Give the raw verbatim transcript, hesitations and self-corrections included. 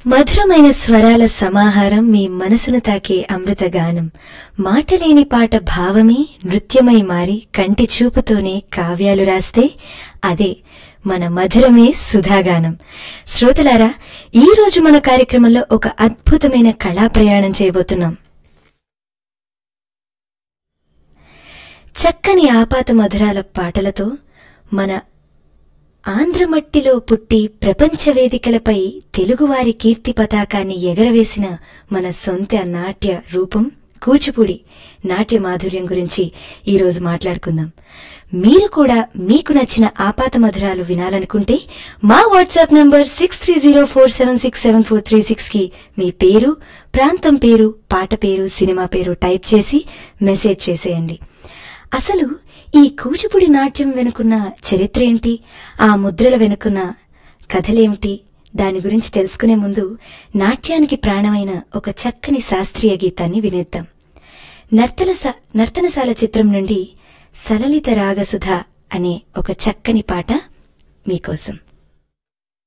మధురమైన స్వరాల సమాహారం, మీ మనసును తాకే అమృతగానం. మాటలేని పాట భావమే నృత్యమై మారి కంటి చూపుతోనే కావ్యాలు రాస్తే అదే మన మధురమే సుధాగానం. శ్రోతలారా, ఈ రోజు మన కార్యక్రమంలో ఒక అద్భుతమైన కళా ప్రయాణం చేయబోతున్నాం. చక్కని ఆపాత మధురాల పాటలతో మన ఆంధ్రమట్టిలో పుట్టి ప్రపంచ వేదికలపై తెలుగువారి కీర్తి పతాకాన్ని ఎగరవేసిన మన సొంత నాట్య రూపం కూచిపూడి నాట్య మాధుర్యం గురించి ఈరోజు మాట్లాడుకుందాం. మీరు కూడా మీకు నచ్చిన ఆపాత మధురాలు వినాలనుకుంటే మా WhatsApp number six three zero four seven six seven four three six కి మీ పేరు, ప్రాంతం పేరు, పాట పేరు, సినిమా పేరు టైప్ చేసి మెసేజ్ చేసేయండి. అసలు ఈ కూచిపూడి నాట్యం వెనుకున్న చరిత్ర ఏంటి, ఆ ముద్రల వెనుకున్న కథలేమిటి, దాని గురించి తెలుసుకునే ముందు నాట్యానికి ప్రాణమైన ఒక చక్కని శాస్త్రీయ గీతాన్ని వినేద్దాం. నర్తనస నర్తనశాల చిత్రం నుండి సలలిత రాగసుధ అనే ఒక చక్కని పాట మీకోసం.